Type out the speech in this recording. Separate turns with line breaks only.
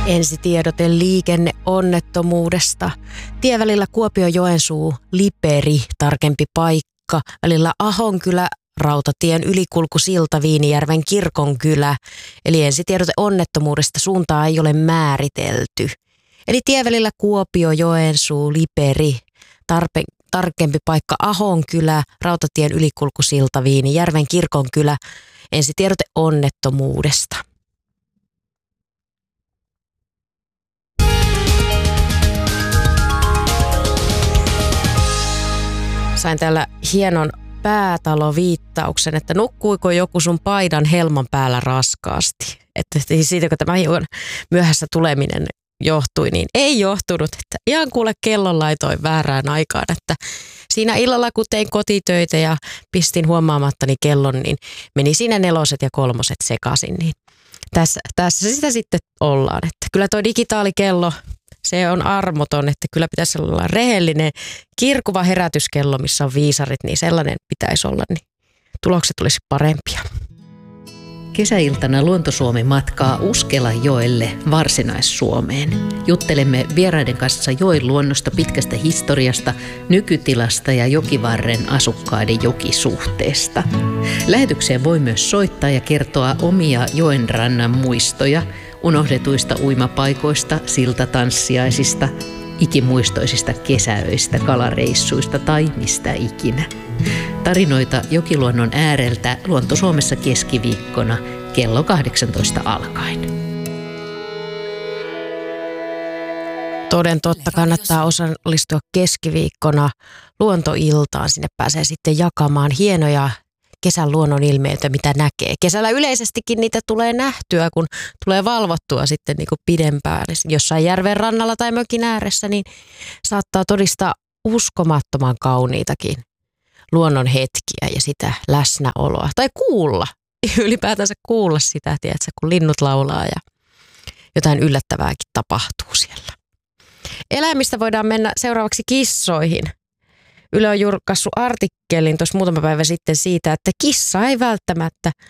Ensitiedote liikenneonnettomuudesta. Tievälillä Kuopio-Joensuu, Liperi, tarkempi paikka. Välillä Ahonkylä, rautatien ylikulkusilta, Viinijärven Kirkonkylä. Eli ensitiedote onnettomuudesta, suuntaa ei ole määritelty. Eli tievälillä Kuopio-Joensuu, Liperi, tarkempi paikka Ahonkylä, rautatien ylikulkusilta, Viinijärven Kirkonkylä. Ensitiedote onnettomuudesta. Sain täällä hienon päätaloviittauksen, että nukkuiko joku sun paidan helman päällä raskaasti. Että siitä, kun tämä hiukan myöhässä tuleminen johtui, niin ei johtunut. Että ihan kuule kellon laitoin väärään aikaan, että siinä illalla kun tein kotitöitä ja pistin huomaamattani kellon, niin meni siinä 4 ja 3 sekaisin. Niin tässä sitä sitten ollaan, että kyllä tuo digitaalikello, se on armoton, että kyllä pitäisi olla rehellinen kirkuva herätyskello, missä on viisarit, niin sellainen pitäisi olla, niin tulokset olisi parempia.
Kesäiltana Luontosuomi matkaa Uskelajoelle Varsinais-Suomeen. Juttelemme vieraiden kanssa joen luonnosta, pitkästä historiasta, nykytilasta ja jokivarren asukkaiden jokisuhteesta. Lähetykseen voi myös soittaa ja kertoa omia joenrannan muistoja, unohdetuista uimapaikoista, siltatanssiaisista, ikimuistoisista kesäöistä, kalareissuista tai mistä ikinä. Tarinoita jokiluonnon ääreltä Luontosuomessa keskiviikkona kello 18 alkaen.
Toden totta, kannattaa osallistua keskiviikkona luontoiltaan. Sinne pääsee sitten jakamaan hienoja kesän luonnon ilmiöitä, mitä näkee. Kesällä yleisestikin niitä tulee nähtyä, kun tulee valvottua sitten niin kuin pidempään. Jossain järven rannalla tai mökin ääressä, niin saattaa todistaa uskomattoman kauniitakin luonnon hetkiä ja sitä läsnäoloa. Tai kuulla, ylipäätänsä kuulla sitä, tiedätkö, kun linnut laulaa ja jotain yllättävääkin tapahtuu siellä. Eläimistä voidaan mennä seuraavaksi kissoihin. Yle on julkaissut artikkelin tuossa muutama päivä sitten siitä, että kissa ei välttämättä